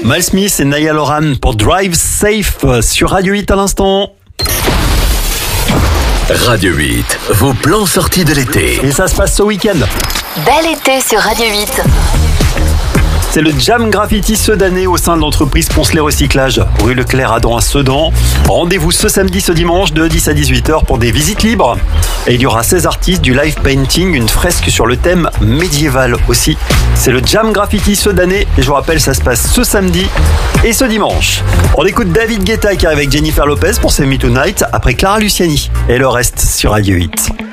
Miles Smith et Niall Horan pour Drive Safe sur Radio 8 à l'instant. Radio 8, vos plans sortis de l'été. Et ça se passe ce week-end. Bel été sur Radio 8. C'est le Jam Graffiti Sedanais au sein de l'entreprise Poncelet Recyclage, rue Leclerc à Sedan. Rendez-vous ce samedi, ce dimanche de 10 à 18h pour des visites libres. Et il y aura 16 artistes, du live painting, une fresque sur le thème médiéval aussi. C'est le Jam Graffiti Sedanais et je vous rappelle, ça se passe ce samedi et ce dimanche. On écoute David Guetta qui arrive avec Jennifer Lopez pour C'est Me Tonight après Clara Luciani. Et le reste sur Radio 8.